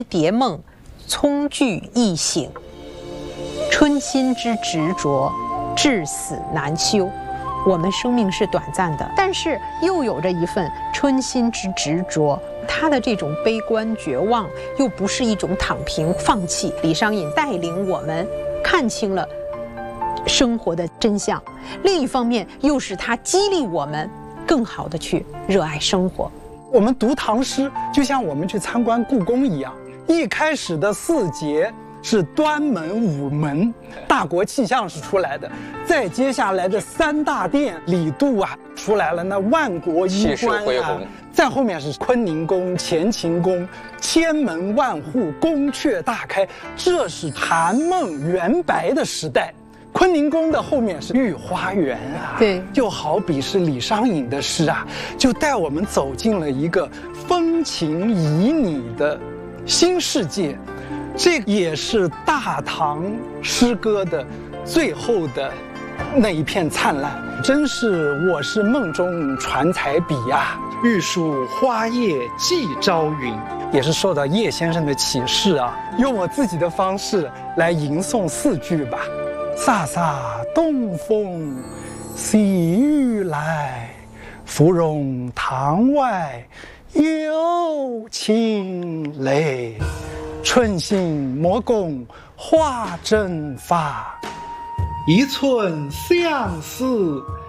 蝶梦，葱具一醒。春心之执着，至死难休。我们生命是短暂的，但是又有着一份春心之执着。他的这种悲观绝望，又不是一种躺平放弃。李商隐带领我们看清了生活的真相，另一方面又是他激励我们更好的去热爱生活。 我们读唐诗，就像我们去参观故宫一样，一开始的4节是端门、午门，大国气象是出来的，再接下来的3大殿，李杜啊出来了，那万国衣冠啊，再后面是坤宁宫、乾清宫，千门万户，宫阙大开，这是韩孟元白的时代。坤宁宫的后面是御花园啊， 对， 就好比是李商隐的诗啊，就带我们走进了一个风情旖旎的新世界。这也是大唐诗歌的最后的那一片灿烂，真是我是梦中传彩笔呀， 玉树花叶寄朝云， 也是受到叶先生的启示啊，用我自己的方式来吟诵4句吧。飒飒东风细雨来，芙蓉塘外有情泪。春心莫共花争发， 一寸相思